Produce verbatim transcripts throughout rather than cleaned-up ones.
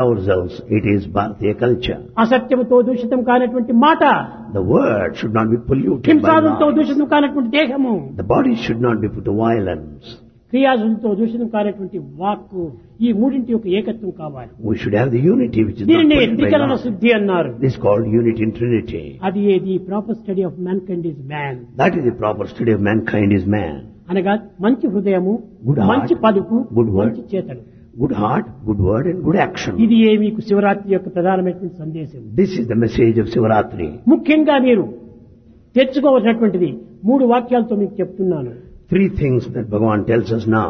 ourselves, it is Bharatiya culture. అసత్యముతో దూషితం కానటువంటి మాట, The word should not be polluted by హింసాదులతో lies. దూషితం కానటువంటి దేహము, The body should not be put to violence. క్రియాదులతో దూషితం కానటువంటి వాక్కు, ఈ మూడింటి యొక్క ఏకత్వం కావాలి. We should have the unity which is not దీనిని polluted by త్రికరణ lies. శుద్ధి అన్నారు. This is called unity in Trinity. అది ఏది proper study of man kind is man That is the proper study of mankind is man. అనగా మంచి హృదయము, Good heart, మంచి పలుకు, good word. మంచి చేతలు. Good heart, good word and good action. ఇది ఏ మీకు శివరాత్రి యొక్క ప్రధానమైనటువంటి సందేశం. This is the message of Sivaratri. ముఖ్యంగా మీరు తెచ్చుకోవలసినటువంటిది మూడు వాక్యాలతో మీకు చెప్తున్నాను. Three things that Bhagavan tells us now.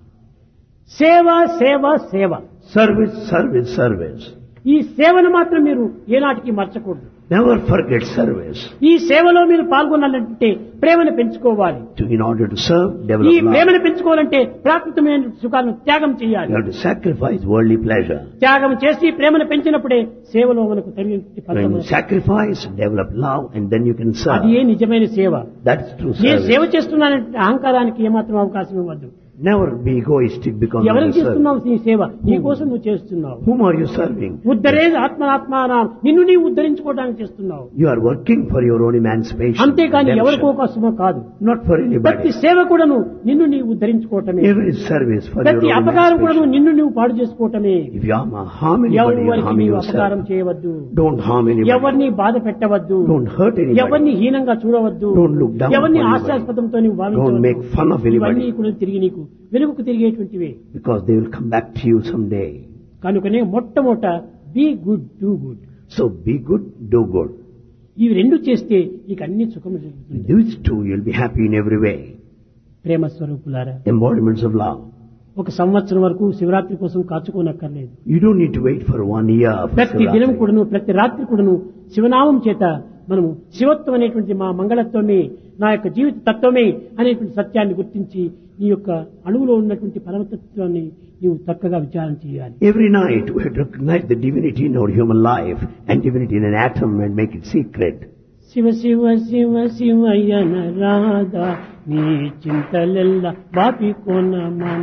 సేవ సేవ సేవ. Service, service, service. ఈ సేవను మాత్రం మీరు ఏనాటికి మర్చకూడదు. Never forget service. ఈ సేవలో మీరు పాల్గొనాలంటే ప్రేమను పెంచుకోవాలి. To, in order to serve, ఈ develop love. ప్రేమను పెంచుకోవాలంటే ప్రాకృతమైన సుఖాలను త్యాగం You చేయాలి. have to sacrifice worldly pleasure. త్యాగం చేసి ప్రేమను పెంచినప్పుడే సేవలో మనకు తగిన When you ఫలితం. sacrifice, develop love, and then you can serve. అది ఏ నిజమైన సేవ. That's true నేను సేవ service. చేస్తున్నానంటే అహంకారానికి ఏమాత్రం అవకాశం ఇవ్వద్దు. Never be egoistic because of ఎవరికి your service. చేస్తున్నావు నీ సేవ? నీ కోసం నువ్వు చేస్తున్నావు. Whom are you serving? ఉద్ధరే ఆత్మనాత్మానం, నిన్ను నీవు ఉద్ధరించుకోవడానికి చేస్తున్నావు. You are working for your own emancipation. అంతేకాని redemption. ఎవరికో కోసమో కాదు. Not for ప్రతి anybody. సేవ కూడాను నిన్ను నీవు ఉద్ధరించుకోవటమే. Every service for your ప్రతి own అపకారం కూడాను emancipation. నిన్ను నీవు పాడు చేసుకోవటమే. If you harm anybody, you are ఎవరికి harming నీవు అపకారం yourself. చేయవద్దు. Don't harm anybody. ఎవరిని బాధ పెట్టవద్దు. Don't hurt anybody. ఎవరిని హీనంగా చూడవద్దు. Don't look down ఎవరిని on anybody. హాస్యాస్పదంతో నీవు Don't make fun of భావించవద్దు. anybody. ఇవన్నీ కూడా తిరిగి నీకు వెలుగుకు తిరిగేటువంటివి. Because they will come back to you someday. కనుకనే మొట్టమొదట be good do good. So be good, do good. ఇవి రెండు చేస్తే నీకు అన్ని సుఖము జరుగుతుంది. These two, you'll be happy in every way. ప్రేమ స్వరూపులారా, Embodiments of love. ఒక సంవత్సరం వరకు శివరాత్రి కోసం కాచుకోనక్కర్లేదు. You don't need to wait for one year for ప్రతి దినం Sivaratri. కూడాను, ప్రతి రాత్రి కూడాను శివనామం చేత మనము శివత్వం అనేటువంటి మా మంగళత్వమే, నా యొక్క జీవిత తత్వమే అనేటువంటి సత్యాన్ని గుర్తించి నీ యొక్క అణువులో ఉన్నటువంటి పరమతత్వాన్ని నీవు చక్కగా విచారణ చేయాలి. Every night we have to recognize the divinity in our human life and divinity in an atom and make it secret. Shiva Shiva Shiva శివయ్యన Radha నీ చింతలెల్ల బాపి కొన